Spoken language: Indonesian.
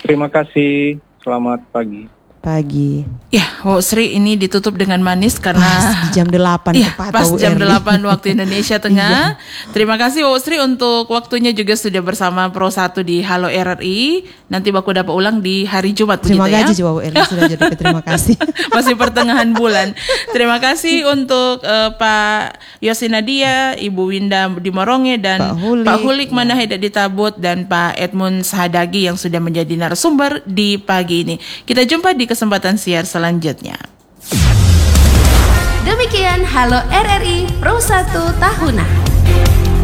Terima kasih. Selamat pagi. Ya, Wow Sri ini ditutup dengan manis karena pas jam 8 ya, tepat pas jam WRI. 8 waktu Indonesia Tengah. Terima kasih Wow Sri untuk waktunya juga sudah bersama Pro 1 di Halo RRI. Nanti baku dapat ulang di hari Jumat Terima begitu kasih Jawa WRI sudah jadi terima kasih. Masih pertengahan bulan. Terima kasih untuk Pak Yosinadia, Ibu Winda di Moronge dan Pak Hulik Manaheda di Tabut dan Pak Edmund Sahadagi yang sudah menjadi narasumber di pagi ini. Kita jumpa di kesempatan siar selanjutnya. Demikian Halo RRI Pro 1 Tahunan.